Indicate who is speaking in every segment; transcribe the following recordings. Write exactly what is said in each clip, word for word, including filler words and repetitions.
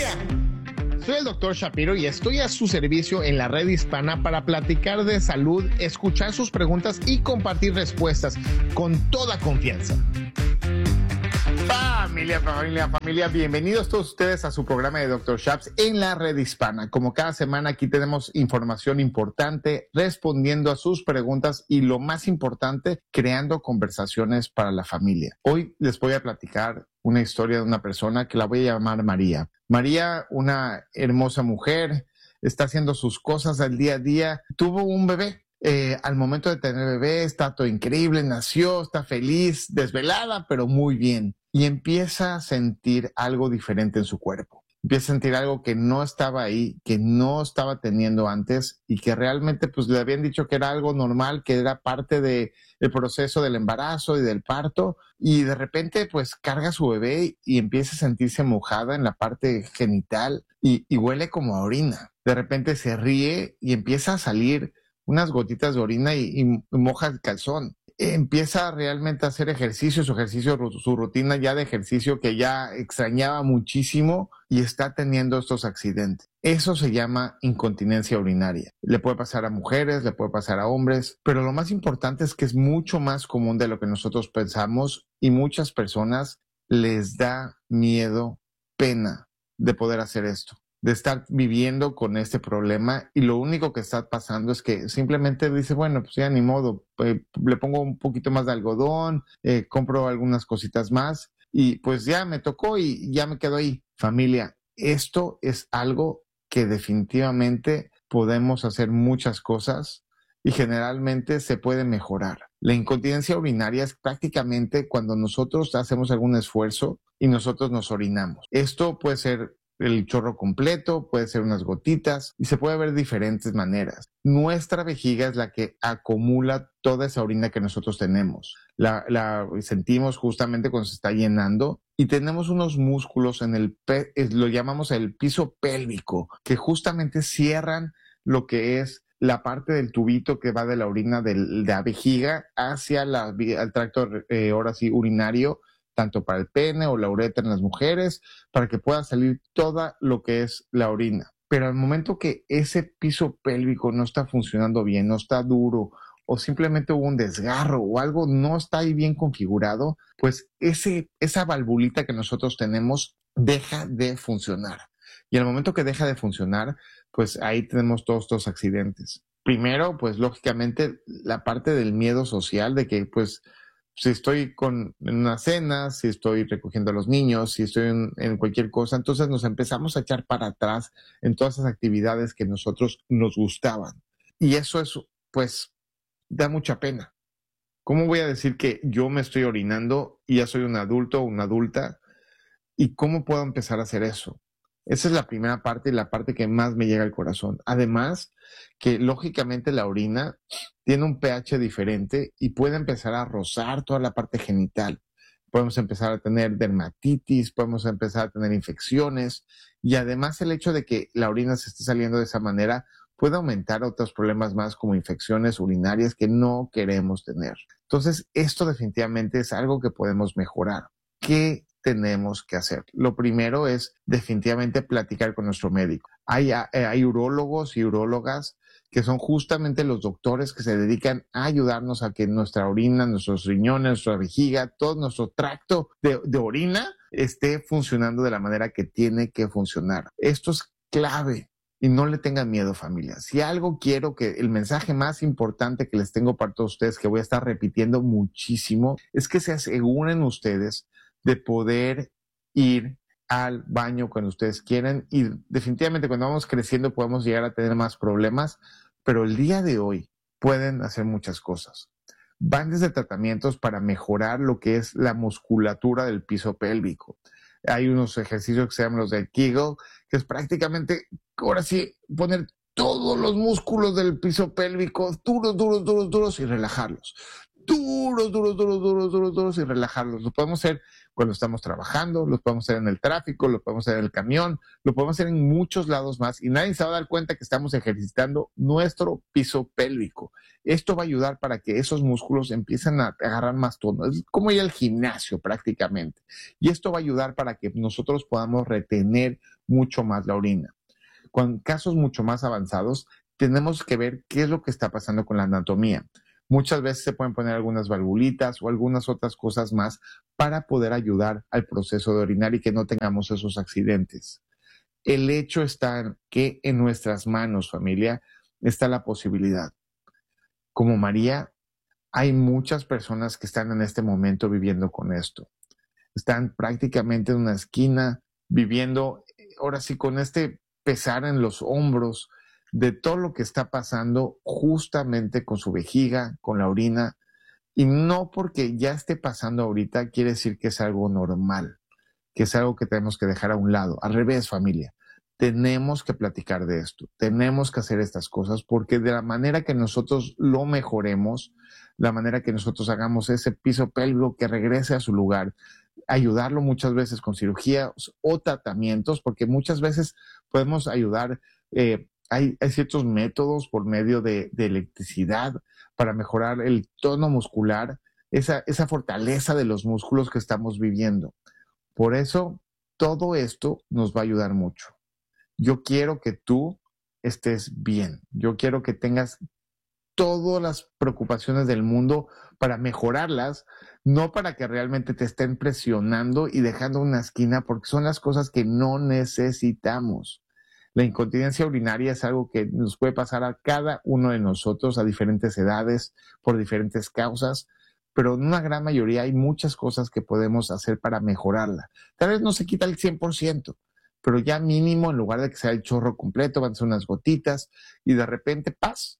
Speaker 1: familia! Soy el doctor Shapiro y estoy a su servicio en la red hispana para platicar de salud, escuchar sus preguntas y compartir respuestas con toda confianza. Familia, familia, familia, bienvenidos todos ustedes a su programa de doctor Shaps en la red hispana. Como cada semana aquí tenemos información importante, respondiendo a sus preguntas y lo más importante, creando conversaciones para la familia. Hoy les voy a platicar una historia de una persona que la voy a llamar María. María, una hermosa mujer, está haciendo sus cosas al día a día, tuvo un bebé. Eh, al momento de tener bebé está todo increíble, nació, está feliz, desvelada, pero muy bien. Y empieza a sentir algo diferente en su cuerpo. Empieza a sentir algo que no estaba ahí, que no estaba teniendo antes y que realmente pues le habían dicho que era algo normal, que era parte del proceso del embarazo y del parto. Y de repente pues carga a su bebé y empieza a sentirse mojada en la parte genital y, y huele como a orina. De repente se ríe y empieza a salir unas gotitas de orina y, y moja el calzón. Empieza realmente a hacer ejercicio, su ejercicio, su rutina ya de ejercicio que ya extrañaba muchísimo y está teniendo estos accidentes. Eso se llama incontinencia urinaria. Le puede pasar a mujeres, le puede pasar a hombres, pero lo más importante es que es mucho más común de lo que nosotros pensamos y muchas personas les da miedo, pena de poder hacer esto, de estar viviendo con este problema y lo único que está pasando es que simplemente dice, bueno, pues ya ni modo, eh, le pongo un poquito más de algodón, eh, compro algunas cositas más y pues ya me tocó y ya me quedo ahí. Familia, esto es algo que definitivamente podemos hacer muchas cosas y generalmente se puede mejorar. La incontinencia urinaria es prácticamente cuando nosotros hacemos algún esfuerzo y nosotros nos orinamos. Esto puede ser el chorro completo, puede ser unas gotitas y se puede ver de diferentes maneras. Nuestra vejiga es la que acumula toda esa orina que nosotros tenemos. La, la sentimos justamente cuando se está llenando y tenemos unos músculos en el, pe- lo llamamos el piso pélvico, que justamente cierran lo que es la parte del tubito que va de la orina del, de la vejiga hacia la, el tracto eh, ahora sí urinario, tanto para el pene o la uretra en las mujeres, para que pueda salir toda lo que es la orina. Pero al momento que ese piso pélvico no está funcionando bien, no está duro, o simplemente hubo un desgarro o algo no está ahí bien configurado, pues ese, esa valvulita que nosotros tenemos deja de funcionar. Y al momento que deja de funcionar, pues ahí tenemos todos estos accidentes. Primero, pues lógicamente la parte del miedo social de que pues si estoy con, en una cena, si estoy recogiendo a los niños, si estoy en, en cualquier cosa, entonces nos empezamos a echar para atrás en todas esas actividades que nosotros nos gustaban. Y eso es, pues, da mucha pena. ¿Cómo voy a decir que yo me estoy orinando y ya soy un adulto o una adulta? ¿Y cómo puedo empezar a hacer eso? Esa es la primera parte y la parte que más me llega al corazón. Además, que lógicamente la orina tiene un pH diferente y puede empezar a rozar toda la parte genital. Podemos empezar a tener dermatitis, podemos empezar a tener infecciones y además el hecho de que la orina se esté saliendo de esa manera puede aumentar otros problemas más como infecciones urinarias que no queremos tener. Entonces, esto definitivamente es algo que podemos mejorar. ¿Qué tenemos que hacer? Lo primero es definitivamente platicar con nuestro médico. Hay, hay urólogos y urólogas que son justamente los doctores que se dedican a ayudarnos a que nuestra orina, nuestros riñones, nuestra vejiga, todo nuestro tracto de, de orina esté funcionando de la manera que tiene que funcionar. Esto es clave. Y no le tengan miedo, familia. Si algo quiero que el mensaje más importante que les tengo para todos ustedes, que voy a estar repitiendo muchísimo, es que se aseguren ustedes de poder ir al baño cuando ustedes quieran y definitivamente cuando vamos creciendo podemos llegar a tener más problemas, pero el día de hoy pueden hacer muchas cosas. Van desde tratamientos para mejorar lo que es la musculatura del piso pélvico. Hay unos ejercicios que se llaman los de Kegel, que es prácticamente, ahora sí, poner todos los músculos del piso pélvico duros, duros, duros, duros y relajarlos. Duros, duros, duros, duros, duros, duros y relajarlos. Lo podemos hacer cuando estamos trabajando, lo podemos hacer en el tráfico, lo podemos hacer en el camión, lo podemos hacer en muchos lados más y nadie se va a dar cuenta que estamos ejercitando nuestro piso pélvico. Esto va a ayudar para que esos músculos empiecen a agarrar más tono. Es como ir al gimnasio prácticamente. Y esto va a ayudar para que nosotros podamos retener mucho más la orina. Con casos mucho más avanzados, tenemos que ver qué es lo que está pasando con la anatomía. Muchas veces se pueden poner algunas valvulitas o algunas otras cosas más para poder ayudar al proceso de orinar y que no tengamos esos accidentes. El hecho está en que en nuestras manos, familia, está la posibilidad. Como María, hay muchas personas que están en este momento viviendo con esto. Están prácticamente en una esquina viviendo, ahora sí, con este pesar en los hombros de todo lo que está pasando justamente con su vejiga, con la orina. Y no porque ya esté pasando ahorita quiere decir que es algo normal, que es algo que tenemos que dejar a un lado. Al revés, familia. Tenemos que platicar de esto, tenemos que hacer estas cosas porque de la manera que nosotros lo mejoremos, la manera que nosotros hagamos ese piso pélvico que regrese a su lugar, ayudarlo muchas veces con cirugías o tratamientos, porque muchas veces podemos ayudar, eh, hay, hay ciertos métodos por medio de, de electricidad para mejorar el tono muscular, esa, esa fortaleza de los músculos que estamos viviendo. Por eso, todo esto nos va a ayudar mucho. Yo quiero que tú estés bien. Yo quiero que tengas todas las preocupaciones del mundo para mejorarlas, no para que realmente te estén presionando y dejando una esquina, porque son las cosas que no necesitamos. La incontinencia urinaria es algo que nos puede pasar a cada uno de nosotros a diferentes edades, por diferentes causas, pero en una gran mayoría hay muchas cosas que podemos hacer para mejorarla. Tal vez no se quita el cien por ciento, pero ya mínimo, en lugar de que sea el chorro completo, van a ser unas gotitas y de repente paz,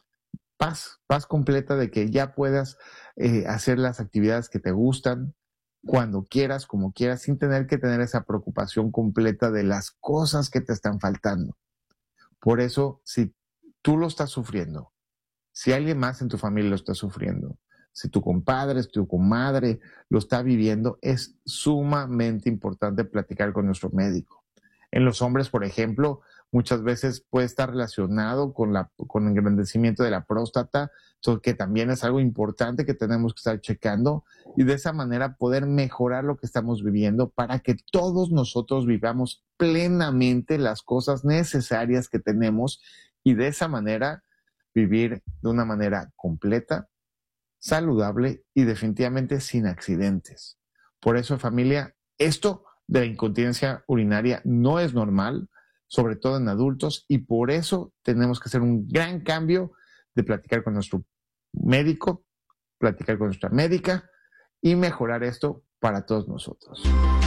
Speaker 1: paz, paz completa de que ya puedas eh, hacer las actividades que te gustan, cuando quieras, como quieras, sin tener que tener esa preocupación completa de las cosas que te están faltando. Por eso, si tú lo estás sufriendo, si alguien más en tu familia lo está sufriendo, si tu compadre, tu comadre lo está viviendo, es sumamente importante platicar con nuestro médico. En los hombres, por ejemplo, muchas veces puede estar relacionado con, la, con el engrandecimiento de la próstata, que también es algo importante que tenemos que estar checando y de esa manera poder mejorar lo que estamos viviendo para que todos nosotros vivamos plenamente las cosas necesarias que tenemos y de esa manera vivir de una manera completa, saludable y definitivamente sin accidentes. Por eso, familia, esto de la incontinencia urinaria no es normal, sobre todo en adultos, y por eso tenemos que hacer un gran cambio de platicar con nuestro médico, platicar con nuestra médica y mejorar esto para todos nosotros.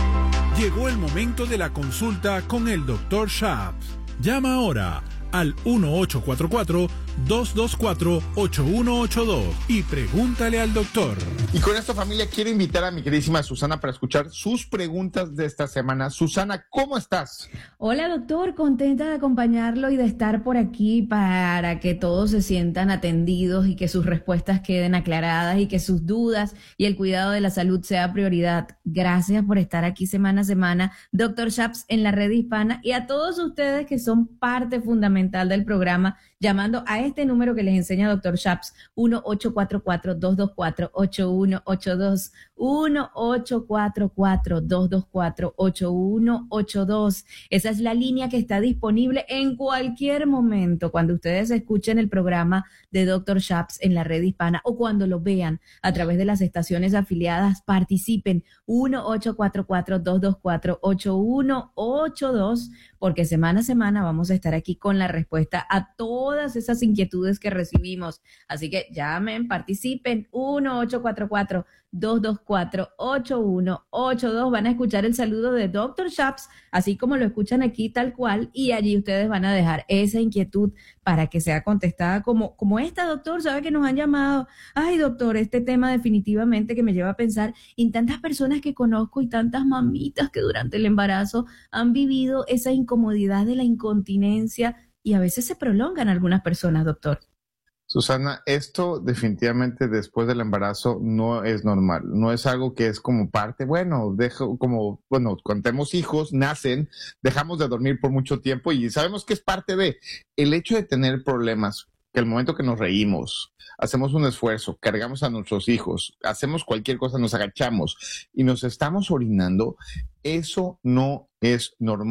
Speaker 2: Llegó el momento de la consulta con el doctor Shaps. Llama ahora al uno ocho cuatro cuatro, dos dos cuatro, ocho uno ocho dos y pregúntale al doctor.
Speaker 1: Y con esto, familia, quiero invitar a mi queridísima Susana para escuchar sus preguntas de esta semana. Susana, ¿cómo estás?
Speaker 3: Hola, doctor, contenta de acompañarlo y de estar por aquí para que todos se sientan atendidos y que sus respuestas queden aclaradas y que sus dudas y el cuidado de la salud sea prioridad. Gracias por estar aquí semana a semana, doctor Shaps, en la red hispana, y a todos ustedes que son parte fundamental del programa, llamando a este número que les enseña doctor Shaps, uno ocho cuatro cuatro, dos dos cuatro, ocho uno ocho dos, uno ocho cuatro cuatro, dos dos cuatro, ocho uno ocho dos. Esa es la línea que está disponible en cualquier momento cuando ustedes escuchen el programa de doctor Shaps en la red hispana o cuando lo vean a través de las estaciones afiliadas. Participen, uno ocho cuatro cuatro, dos dos cuatro, ocho uno ocho dos, porque semana a semana vamos a estar aquí con la respuesta a todas esas inquietudes que recibimos. Así que llamen, participen, uno ocho cuatro cuatro, dos dos cuatro, ocho uno ocho dos. Van a escuchar el saludo de doctor Shaps, así como lo escuchan aquí tal cual, y allí ustedes van a dejar esa inquietud para que sea contestada como, como esta, doctor. Sabe que nos han llamado, ay doctor, este tema definitivamente que me lleva a pensar en tantas personas que conozco y tantas mamitas que durante el embarazo han vivido esa incomodidad de la incontinencia y a veces se prolongan algunas personas, doctor.
Speaker 1: Susana, esto definitivamente después del embarazo no es normal, no es algo que es como parte, bueno, dejo como, bueno, cuando tenemos hijos, nacen, dejamos de dormir por mucho tiempo y sabemos que es parte de el hecho de tener problemas, que el momento que nos reímos, hacemos un esfuerzo, cargamos a nuestros hijos, hacemos cualquier cosa, nos agachamos y nos estamos orinando, eso no es normal.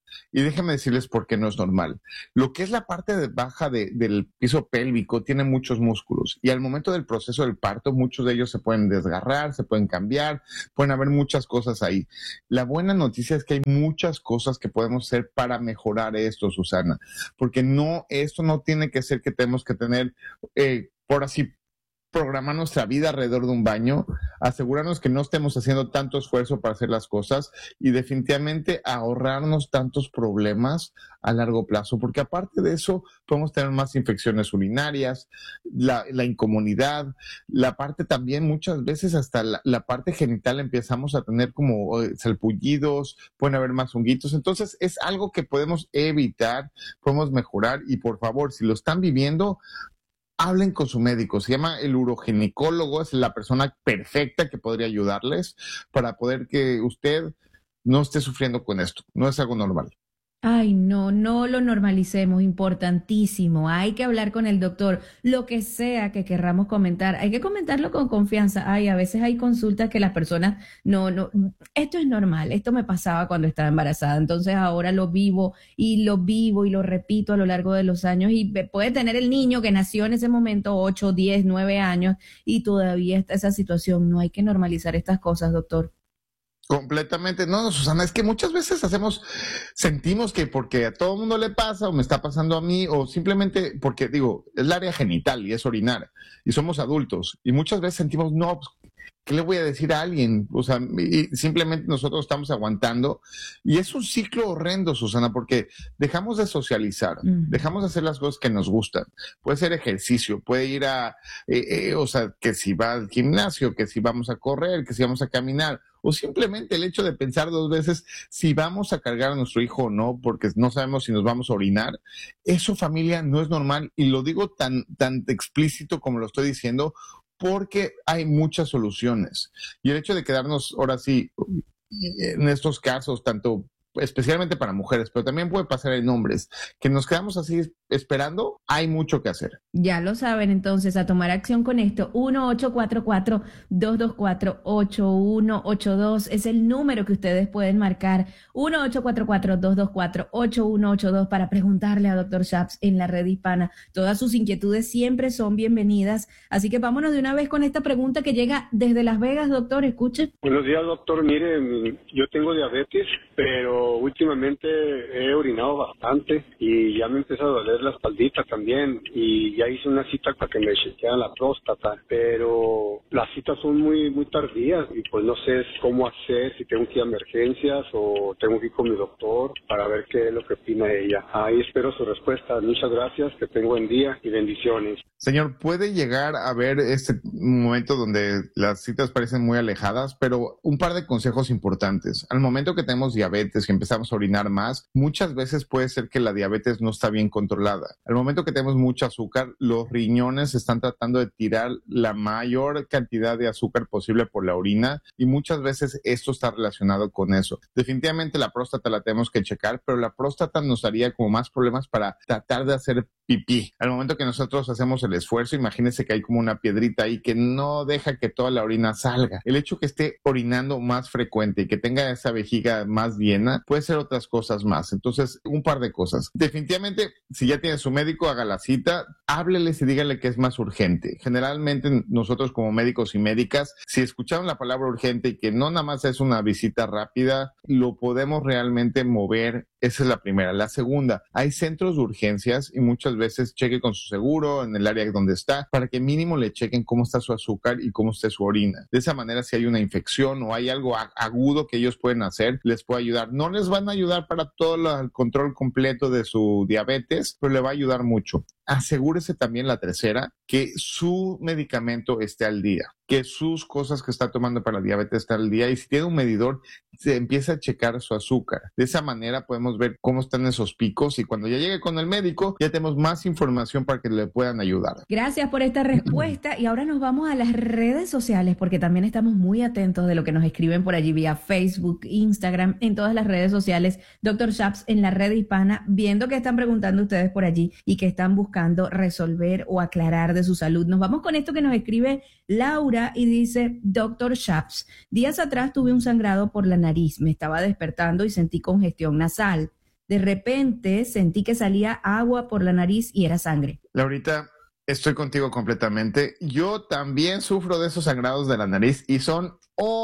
Speaker 1: Y déjenme decirles por qué no es normal. Lo que es la parte de baja de, del piso pélvico tiene muchos músculos y al momento del proceso del parto muchos de ellos se pueden desgarrar, se pueden cambiar, pueden haber muchas cosas ahí. La buena noticia es que hay muchas cosas que podemos hacer para mejorar esto, Susana, porque no, esto no tiene que ser que tenemos que tener, eh, por así programar nuestra vida alrededor de un baño, asegurarnos que no estemos haciendo tanto esfuerzo para hacer las cosas y definitivamente ahorrarnos tantos problemas a largo plazo, porque aparte de eso podemos tener más infecciones urinarias, la, la incomodidad, la parte también muchas veces hasta la, la parte genital empezamos a tener como eh, salpullidos, pueden haber más honguitos, entonces es algo que podemos evitar, podemos mejorar y por favor, si lo están viviendo, hablen con su médico, se llama el uroginecólogo, es la persona perfecta que podría ayudarles para poder que usted no esté sufriendo con esto, no es algo normal.
Speaker 3: Ay, no, no lo normalicemos, importantísimo. Hay que hablar con el doctor, lo que sea que querramos comentar, hay que comentarlo con confianza. Ay, a veces hay consultas que las personas, no, no, esto es normal, esto me pasaba cuando estaba embarazada, entonces ahora lo vivo y lo vivo y lo repito a lo largo de los años y puede tener el niño que nació en ese momento ocho, diez, nueve años y todavía está esa situación. No hay que normalizar estas cosas, doctor.
Speaker 1: Completamente, no, Susana, es que muchas veces hacemos, sentimos que porque a todo el mundo le pasa o me está pasando a mí o simplemente porque, digo, es el área genital y es orinar y somos adultos y muchas veces sentimos, no, pues, ¿qué le voy a decir a alguien? O sea, y simplemente nosotros estamos aguantando y es un ciclo horrendo, Susana, porque dejamos de socializar, mm. dejamos de hacer las cosas que nos gustan. Puede ser ejercicio, puede ir a, eh, eh, o sea, que si va al gimnasio, que si vamos a correr, que si vamos a caminar, o simplemente el hecho de pensar dos veces si vamos a cargar a nuestro hijo o no, porque no sabemos si nos vamos a orinar. Eso, familia, no es normal y lo digo tan, tan explícito como lo estoy diciendo, porque hay muchas soluciones. Y el hecho de quedarnos, ahora sí, en estos casos, tanto especialmente para mujeres, pero también puede pasar en hombres, que nos quedamos así esperando, hay mucho que hacer.
Speaker 3: Ya lo saben, entonces, a tomar acción con esto. uno ocho cuatro cuatro, dos dos cuatro, ocho uno ocho dos es el número que ustedes pueden marcar. uno ocho cuatro cuatro, dos dos cuatro, ocho uno ocho dos para preguntarle a doctor Schaps en la red hispana. Todas sus inquietudes siempre son bienvenidas. Así que vámonos de una vez con esta pregunta que llega desde Las Vegas, doctor. Escuche.
Speaker 4: Buenos días, doctor. Mire, yo tengo diabetes, pero últimamente he orinado bastante y ya me empieza a doler la espaldita también y ya hice una cita para que me chequearan la próstata, pero las citas son muy muy tardías y pues no sé cómo hacer, si tengo que ir a emergencias o tengo que ir con mi doctor para ver qué es lo que opina ella. Ahí espero su respuesta. Muchas gracias, que tenga buen día y bendiciones.
Speaker 1: Señor, puede llegar a ver este momento donde las citas parecen muy alejadas, pero un par de consejos importantes. Al momento que tenemos diabetes y empezamos a orinar más, muchas veces puede ser que la diabetes no está bien controlada. Al momento que tenemos mucho azúcar, los riñones están tratando de tirar la mayor cantidad de azúcar posible por la orina y muchas veces esto está relacionado con eso. Definitivamente la próstata la tenemos que checar, pero la próstata nos daría como más problemas para tratar de hacer pipí. Al momento que nosotros hacemos el esfuerzo, imagínense que hay como una piedrita ahí que no deja que toda la orina salga. El hecho que esté orinando más frecuente y que tenga esa vejiga más llena, puede ser otras cosas más. Entonces, un par de cosas. Definitivamente, si ya tiene su médico, haga la cita, hábleles y dígale que es más urgente. Generalmente, nosotros como médicos y médicas, si escuchamos la palabra urgente y que no nada más es una visita rápida, lo podemos realmente mover. Esa es la primera. La segunda, hay centros de urgencias y muchas veces cheque con su seguro en el área donde está para que mínimo le chequen cómo está su azúcar y cómo está su orina. De esa manera, si hay una infección o hay algo agudo que ellos pueden hacer, les puede ayudar. No les van a ayudar para todo el control completo de su diabetes, pero le va a ayudar mucho. Asegúrese también, la tercera, que su medicamento esté al día, que sus cosas que está tomando para la diabetes estén al día y si tiene un medidor, se empieza a checar su azúcar. De esa manera podemos ver cómo están esos picos y cuando ya llegue con el médico ya tenemos más información para que le puedan ayudar.
Speaker 3: Gracias por esta respuesta y ahora nos vamos a las redes sociales porque también estamos muy atentos de lo que nos escriben por allí vía Facebook, Instagram, en todas las redes sociales. doctor Schaps en la red hispana, viendo que están preguntando ustedes por allí y que están buscando resolver o aclarar de su salud. Nos vamos con esto que nos escribe Laura y dice: doctor Schaps, días atrás tuve un sangrado por la nariz, me estaba despertando y sentí congestión nasal. De repente sentí que salía agua por la nariz y era sangre.
Speaker 1: Laurita, estoy contigo completamente. Yo también sufro de esos sangrados de la nariz y son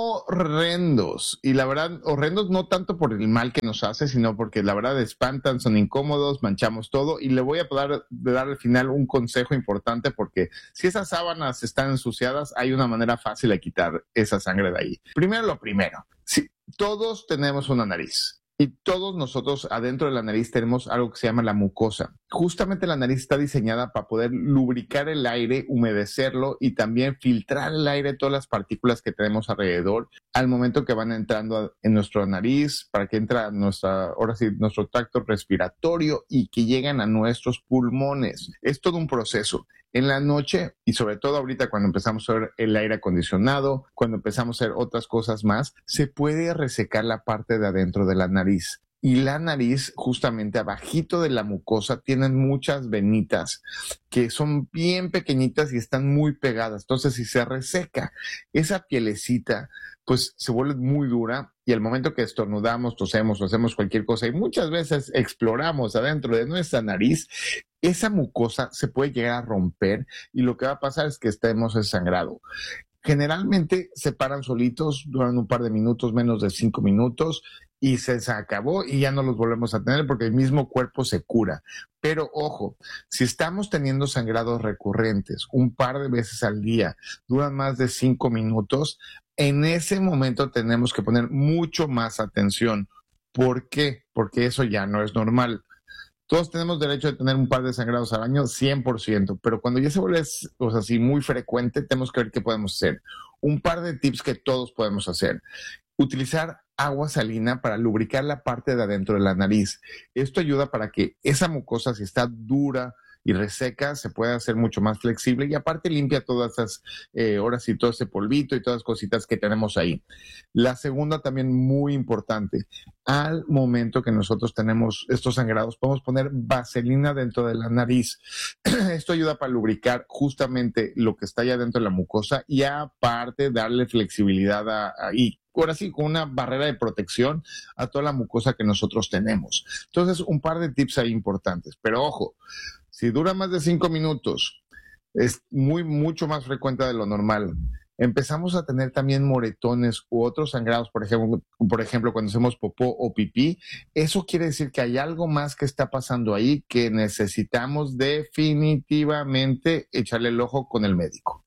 Speaker 1: horrendos. Y la verdad, horrendos no tanto por el mal que nos hace, sino porque la verdad espantan, son incómodos, manchamos todo. Y le voy a poder dar al final un consejo importante, porque si esas sábanas están ensuciadas, hay una manera fácil de quitar esa sangre de ahí. Primero lo primero, si todos tenemos una nariz. Y todos nosotros adentro de la nariz tenemos algo que se llama la mucosa. Justamente la nariz está diseñada para poder lubricar el aire, humedecerlo y también filtrar el aire, todas las partículas que tenemos alrededor al momento que van entrando en nuestra nariz, para que entra nuestra, ahora sí, nuestro tracto respiratorio y que lleguen a nuestros pulmones. Es todo un proceso. En la noche, y sobre todo ahorita cuando empezamos a ver el aire acondicionado, cuando empezamos a hacer otras cosas más, se puede resecar la parte de adentro de la nariz. Y la nariz, justamente abajito de la mucosa, tienen muchas venitas que son bien pequeñitas y están muy pegadas. Entonces, si se reseca esa pielecita, pues se vuelve muy dura, y al momento que estornudamos, tosemos o hacemos cualquier cosa, y muchas veces exploramos adentro de nuestra nariz, esa mucosa se puede llegar a romper y lo que va a pasar es que estemos desangrado. Generalmente se paran solitos, duran un par de minutos, menos de cinco minutos, y se, se acabó y ya no los volvemos a tener porque el mismo cuerpo se cura. Pero ojo, si estamos teniendo sangrados recurrentes un par de veces al día, duran más de cinco minutos, en ese momento tenemos que poner mucho más atención. ¿Por qué? Porque eso ya no es normal. Todos tenemos derecho de tener un par de sangrados al año, cien por ciento, pero cuando ya se vuelve, o sea, así muy frecuente, tenemos que ver qué podemos hacer. Un par de tips que todos podemos hacer. Utilizar agua salina para lubricar la parte de adentro de la nariz. Esto ayuda para que esa mucosa, si está dura y reseca, se pueda hacer mucho más flexible, y aparte limpia todas esas, eh, ahora sí, todo ese polvito y todas las cositas que tenemos ahí. La segunda, también muy importante, al momento que nosotros tenemos estos sangrados, podemos poner vaselina dentro de la nariz. Esto ayuda para lubricar justamente lo que está allá dentro de la mucosa y aparte darle flexibilidad a, a y ahora sí, con una barrera de protección a toda la mucosa que nosotros tenemos. Entonces, un par de tips ahí importantes. Pero ojo, si dura más de cinco minutos, es muy, mucho más frecuente de lo normal. Empezamos a tener también moretones u otros sangrados, por ejemplo, por ejemplo, cuando hacemos popó o pipí. Eso quiere decir que hay algo más que está pasando ahí que necesitamos definitivamente echarle el ojo con el médico.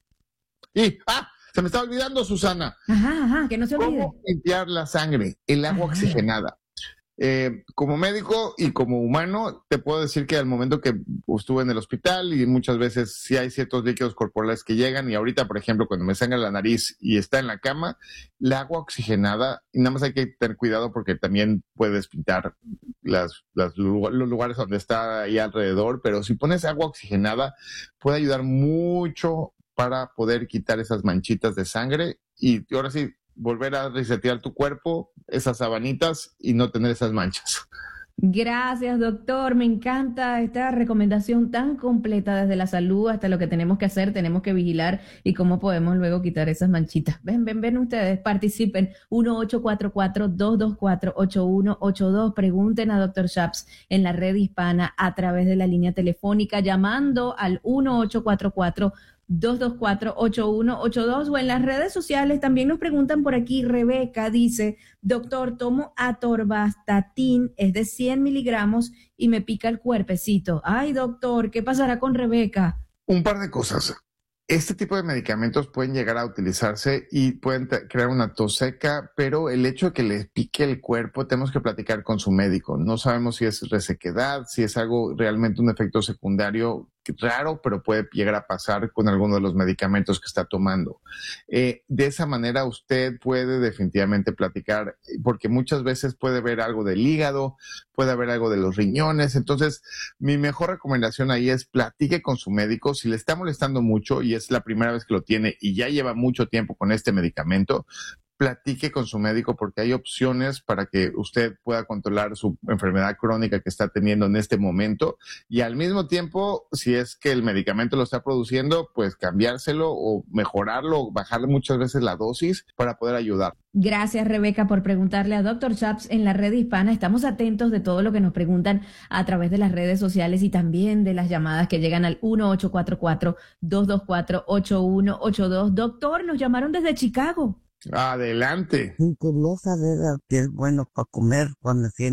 Speaker 1: Y, ¡ah! Se me está olvidando, Susana.
Speaker 3: Ajá, ajá, que no se olvide.
Speaker 1: ¿Cómo limpiar la sangre? El agua ajá. oxigenada. Eh, como médico y como humano, te puedo decir que al momento que estuve en el hospital, y muchas veces sí hay ciertos líquidos corporales que llegan, y ahorita, por ejemplo, cuando me sangra la nariz y está en la cama, el agua oxigenada, y nada más hay que tener cuidado porque también puedes pintar las, las, los lugares donde está ahí alrededor, pero si pones agua oxigenada, puede ayudar mucho para poder quitar esas manchitas de sangre y ahora sí, volver a resetear tu cuerpo, esas sabanitas y no tener esas manchas.
Speaker 3: Gracias, doctor. Me encanta esta recomendación tan completa desde la salud hasta lo que tenemos que hacer, tenemos que vigilar y cómo podemos luego quitar esas manchitas. Ven, ven, ven ustedes, participen. uno ocho cuatro cuatro, dos dos cuatro, ocho uno ocho dos. Pregunten a doctor Shaps en la red hispana a través de la línea telefónica llamando al uno ocho cuatro cuatro, dos dos cuatro, ocho uno ocho dos o en las redes sociales. También nos preguntan por aquí. Rebeca dice: doctor, tomo atorvastatin, es de cien miligramos y me pica el cuerpecito. Ay, doctor, ¿qué pasará con Rebeca?
Speaker 1: Un par de cosas. Este tipo de medicamentos pueden llegar a utilizarse y pueden t- crear una tos seca, pero el hecho de que le pique el cuerpo, tenemos que platicar con su médico. No sabemos si es resequedad, si es algo realmente un efecto secundario raro, pero puede llegar a pasar con alguno de los medicamentos que está tomando. Eh, de esa manera usted puede definitivamente platicar, porque muchas veces puede haber algo del hígado, puede haber algo de los riñones. Entonces, mi mejor recomendación ahí es platique con su médico. Si le está molestando mucho y es la primera vez que lo tiene y ya lleva mucho tiempo con este medicamento, platique con su médico porque hay opciones para que usted pueda controlar su enfermedad crónica que está teniendo en este momento y al mismo tiempo, si es que el medicamento lo está produciendo, pues cambiárselo o mejorarlo o bajarle muchas veces la dosis para poder ayudar.
Speaker 3: Gracias, Rebeca, por preguntarle a doctor Chaps en la red hispana. Estamos atentos de todo lo que nos preguntan a través de las redes sociales y también de las llamadas que llegan al uno ocho cuatro cuatro, dos dos cuatro, ocho uno ocho dos. Doctor, nos llamaron desde Chicago.
Speaker 1: Adelante.
Speaker 5: Quería saber qué es bueno para comer cuando tiene